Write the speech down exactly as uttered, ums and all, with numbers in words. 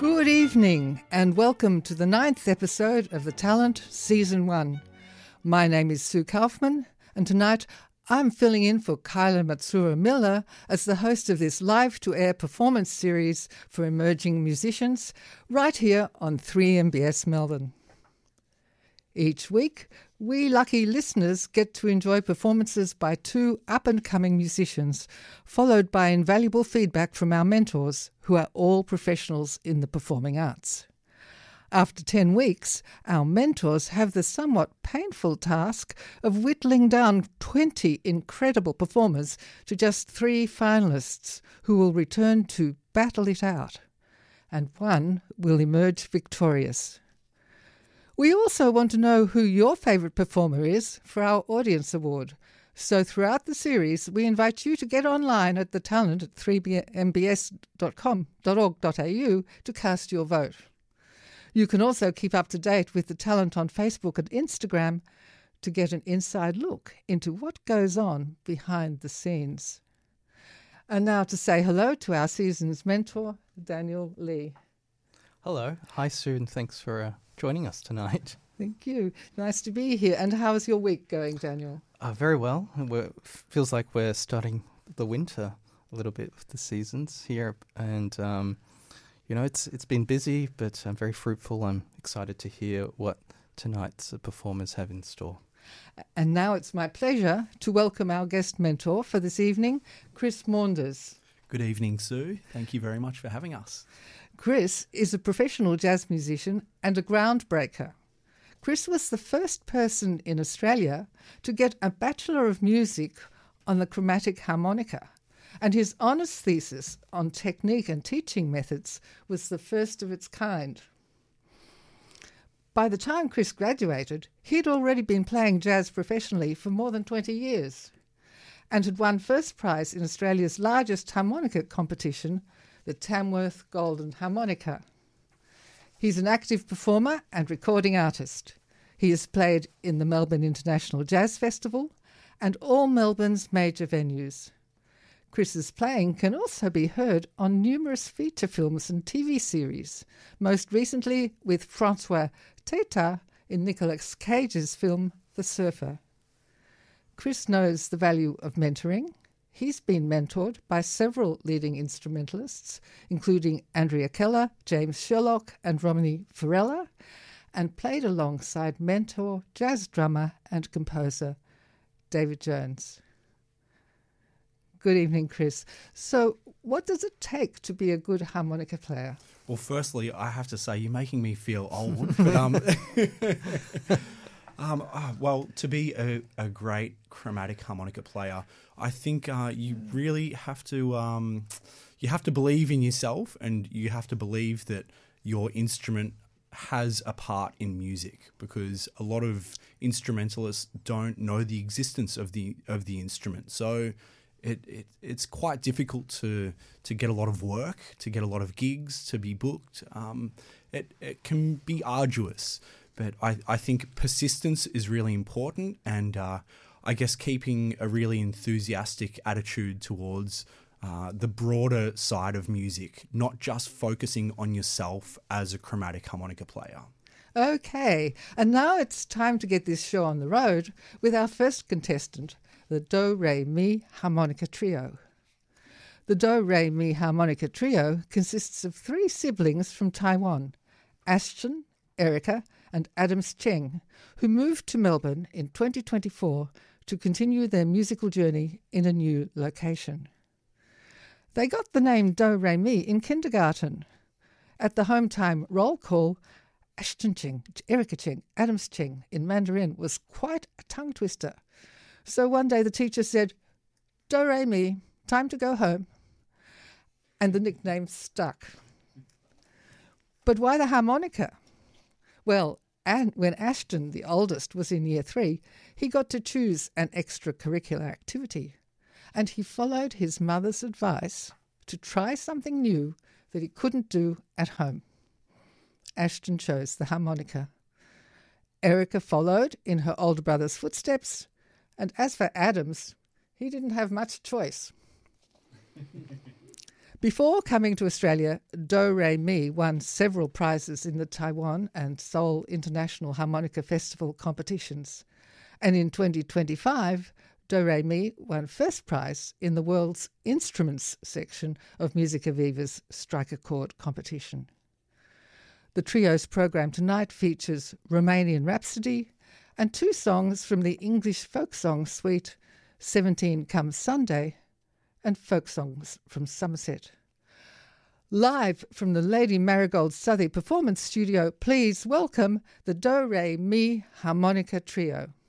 Good evening and welcome to the ninth episode of The Talent Season one. My name is Sue Kaufman and tonight I'm filling in for Kyla Matsura Miller as the host of this live-to-air performance series for emerging musicians right here on three M B S Melbourne. Each week, we lucky listeners get to enjoy performances by two up-and-coming musicians, followed by invaluable feedback from our mentors, who are all professionals in the performing arts. After ten weeks, our mentors have the somewhat painful task of whittling down twenty incredible performers to just three finalists who will return to battle it out, and one will emerge victorious. We also want to know who your favourite performer is for our Audience Award. So throughout the series, we invite you to get online at the talent at three m b s dot com dot org dot a u to cast your vote. You can also keep up to date with The Talent on Facebook and Instagram to get an inside look into what goes on behind the scenes. And now to say hello to our season's mentor, Daniel Lee. Hello. Hi, Sue, and thanks for uh, joining us tonight. Thank you. Nice to be here. And how is your week going, Daniel? Uh, very well. It feels like we're starting the winter a little bit with the seasons here. And, um, you know, it's it's been busy, but I'm very fruitful. I'm excited to hear what tonight's performers have in store. And now it's my pleasure to welcome our guest mentor for this evening, Chris Maunders. Good evening, Sue. Thank you very much for having us. Chris is a professional jazz musician and a groundbreaker. Chris was the first person in Australia to get a Bachelor of Music on the chromatic harmonica, and his honours thesis on technique and teaching methods was the first of its kind. By the time Chris graduated, he'd already been playing jazz professionally for more than twenty years and had won first prize in Australia's largest harmonica competition, the Tamworth Golden Harmonica. He's an active performer and recording artist. He has played in the Melbourne International Jazz Festival and all Melbourne's major venues. Chris's playing can also be heard on numerous feature films and T V series, most recently with Francois Teta in Nicolas Cage's film The Surfer. Chris knows the value of mentoring. He's been mentored by several leading instrumentalists, including Andrea Keller, James Sherlock and Romany Farella, and played alongside mentor, jazz drummer and composer David Jones. Good evening, Chris. So what does it take to be a good harmonica player? Well, firstly, I have to say you're making me feel old. but, um, um, oh, well, to be a, a great chromatic harmonica player, I think uh, you really have to um, you have to believe in yourself, and you have to believe that your instrument has a part in music, because a lot of instrumentalists don't know the existence of the of the instrument. So it, it it's quite difficult to to get a lot of work, to get a lot of gigs, to be booked. Um, it it can be arduous, but I, I think persistence is really important, and uh, I guess keeping a really enthusiastic attitude towards uh, the broader side of music, not just focusing on yourself as a chromatic harmonica player. Okay, and now it's time to get this show on the road with our first contestant, the Do-Re-Mi Harmonica Trio. The Do-Re-Mi Harmonica Trio consists of three siblings from Taiwan, Ashton, Erica and Adams Cheng, who moved to Melbourne in twenty twenty-four to continue their musical journey in a new location. They got the name Do-Re-Mi in kindergarten. At the home time roll call, Ashton Cheng, Erica Cheng, Adams Cheng in Mandarin was quite a tongue twister. So one day the teacher said, Do-Re-Mi, time to go home. And the nickname stuck. But why the harmonica? Well, and when Ashton, the oldest, was in year three, he got to choose an extracurricular activity, and he followed his mother's advice to try something new that he couldn't do at home. Ashton chose the harmonica. Erica followed in her older brother's footsteps, and as for Adams, he didn't have much choice. Before coming to Australia, Do Re Mi won several prizes in the Taiwan and Seoul International Harmonica Festival competitions. And in twenty twenty-five, Do Re Mi won first prize in the World's Instruments section of Musica Viva's Striker Chord competition. The trio's program tonight features Romanian Rhapsody and two songs from the English folk song suite, seventeen Come Sunday, and folk songs from Somerset. Live from the Lady Marigold Southey Performance Studio, please welcome the Do Re Mi Harmonica Trio.